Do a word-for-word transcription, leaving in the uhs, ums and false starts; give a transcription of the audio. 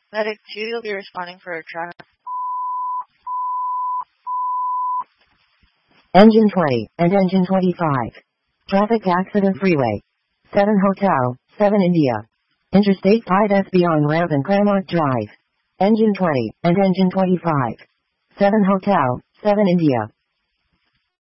Medic two, you'll be responding for a traffic. Engine twenty and Engine twenty-five. Traffic accident freeway. seven Hotel, seven India. Interstate five S beyond ramp and Cranmark Drive. Engine twenty and Engine twenty-five. seven Hotel, seven India.